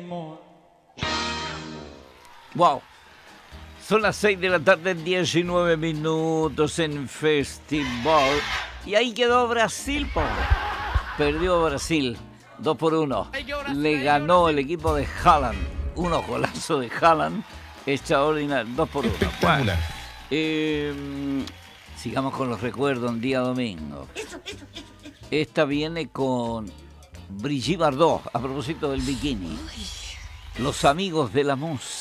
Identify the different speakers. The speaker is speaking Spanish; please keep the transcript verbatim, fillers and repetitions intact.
Speaker 1: more.
Speaker 2: Wow. Son las seis de la tarde, diecinueve minutos en Festival. Y ahí quedó Brasil, pobre. Perdió Brasil, dos por uno. Le ganó el equipo de Haaland. Un golazo de Haaland. Extraordinario, dos por uno.
Speaker 3: Espectacular.
Speaker 2: Bueno, eh, sigamos con los recuerdos un día domingo. Esta viene con Brigitte Bardot, a propósito del bikini. Los amigos de la música.